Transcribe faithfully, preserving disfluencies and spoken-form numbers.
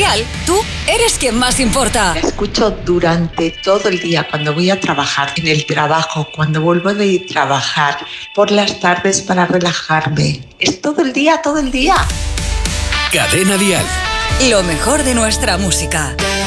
Dial, tú eres quien más importa. La escucho durante todo el día, cuando voy a trabajar, en el trabajo, cuando vuelvo de trabajar, por las tardes para relajarme. Es todo el día, todo el día. Cadena Dial. Lo mejor de nuestra música.